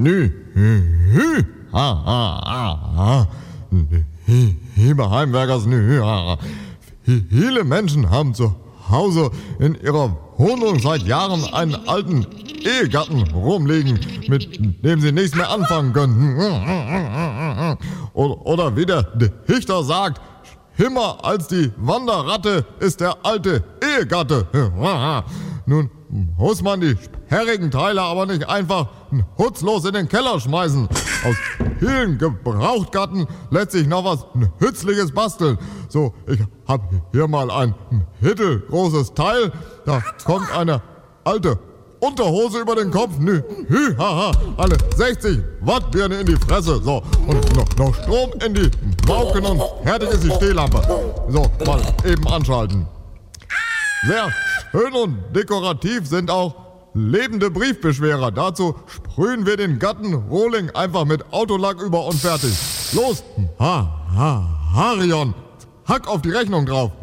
Nü, ha, ha, ha. Liebe Heimwerkers, viele Menschen haben zu Hause in ihrer Wohnung seit Jahren einen alten Ehegatten rumliegen, mit dem sie nichts mehr anfangen können. Oder wie der Dichter sagt, schlimmer als die Wanderratte ist der alte Ehegatte. Nun muss man die sperrigen Teile aber nicht einfach nutzlos in den Keller schmeißen. Aus vielen Gebrauchtgatten lässt sich noch was Nützliches basteln. So, ich habe hier mal ein mittelgroßes Teil. Da kommt eine alte Unterhose über den Kopf. Eine 60 Watt Birne in die Fresse. So, und noch Strom in die Mauken und fertig ist die Stehlampe. So, mal eben anschalten. Sehr schön und dekorativ sind auch lebende Briefbeschwerer. Dazu sprühen wir den Gatten-Rohling einfach mit Autolack über und fertig. Los, Harion, hack auf die Rechnung drauf.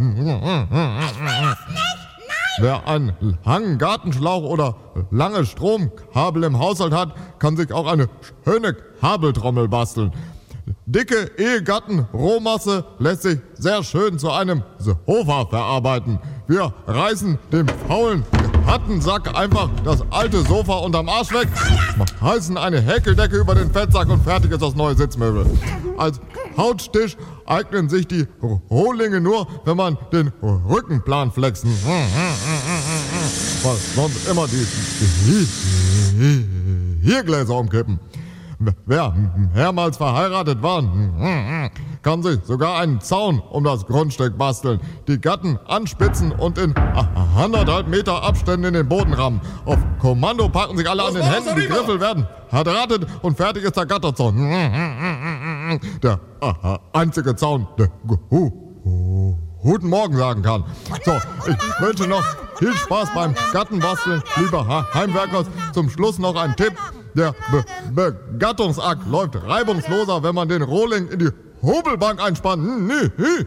Wer einen langen Gartenschlauch oder lange Stromkabel im Haushalt hat, kann sich auch eine schöne Kabeltrommel basteln. Dicke Ehegatten-Rohmasse lässt sich sehr schön zu einem Sofa verarbeiten. Wir reißen dem faulen Hattensack einfach das alte Sofa unterm Arsch weg, heißen eine Häkeldecke über den Fettsack und fertig ist das neue Sitzmöbel. Als Couchtisch eignen sich die Rohlinge nur, wenn man den Rückenplan flexen. Weil sonst immer die Gläser umkippen. Wer mehrmals verheiratet war, kann sich sogar einen Zaun um das Grundstück basteln, die Gatten anspitzen und in 1,5 Meter Abständen in den Boden rammen. Auf Kommando packen sich alle an den Händen, die Griffel werden verdrahtet und fertig ist der Gatterzaun. Der einzige Zaun, der Guten Morgen sagen kann. So, ich wünsche noch viel Spaß beim Gattenbasteln, lieber Heimwerkers. Zum Schluss noch ein Tipp. Der Begattungsakt läuft reibungsloser, wenn man den Rohling in die Hobelbank einspannt.